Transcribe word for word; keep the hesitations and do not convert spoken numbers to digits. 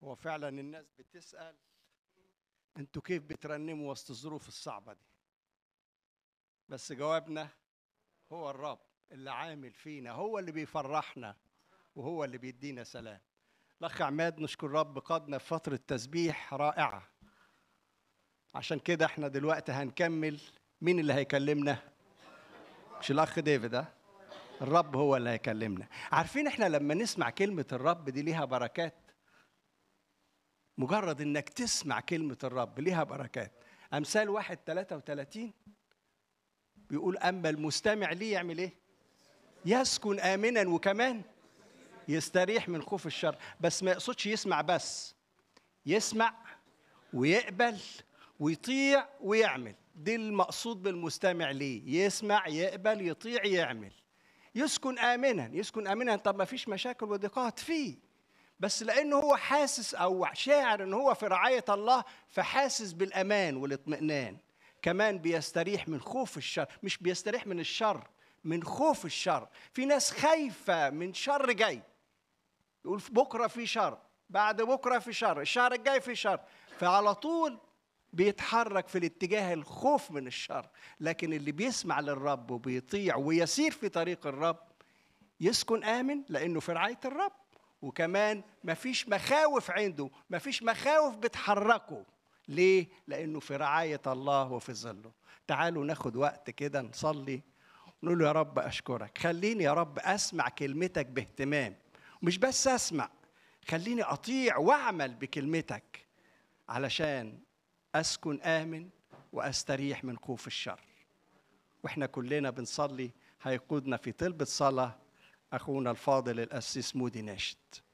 هو فعلا الناس بتسأل انتوا كيف بترنموا وسط الظروف الصعبة دي؟ بس جوابنا هو الرب اللي عامل فينا، هو اللي بيفرحنا وهو اللي بيدينا سلام. الأخ عماد نشكر رب قادنا في فترة تسبيح رائعة. عشان كده احنا دلوقتي هنكمل. مين اللي هيكلمنا؟ مش الأخ ديفيد، ها؟ الرب هو اللي هيكلمنا. عارفين احنا لما نسمع كلمة الرب دي ليها بركات. مجرد انك تسمع كلمة الرب ليها بركات. أمثال واحد ثلاثة وثلاثين بيقول أما المستمع ليه يعمل ايه؟ يسكن آمنا وكمان يستريح من خوف الشر. بس ما يقصدش يسمع بس، يسمع ويقبل ويطيع ويعمل. دي المقصود بالمستمع ليه، يسمع يقبل يطيع يعمل. يسكن آمنا، يسكن آمنا. طب ما فيش مشاكل وضيقات فيه، بس لأنه هو حاسس أو شاعر أنه هو في رعاية الله، فحاسس بالأمان والاطمئنان. كمان بيستريح من خوف الشر، مش بيستريح من الشر، من خوف الشر. في ناس خايفة من شر جاي، يقول بكرة في شر، بعد بكرة في شر، الشهر الجاي في شر، فعلى طول بيتحرك في الاتجاه الخوف من الشر. لكن اللي بيسمع للرب وبيطيع ويسير في طريق الرب يسكن آمن، لأنه في رعاية الرب. وكمان مفيش مخاوف عنده، مفيش مخاوف بتحركه. ليه؟ لأنه في رعاية الله وفي ظله. تعالوا ناخد وقت كده نصلي ونقول له يا رب أشكرك، خليني يا رب أسمع كلمتك باهتمام، مش بس أسمع، خليني أطيع وأعمل بكلمتك علشان أسكن آمن وأستريح من خوف الشر. وإحنا كلنا بنصلي هيقودنا في طلبة صلاة أخونا الفاضل القسيس مودي ناشد.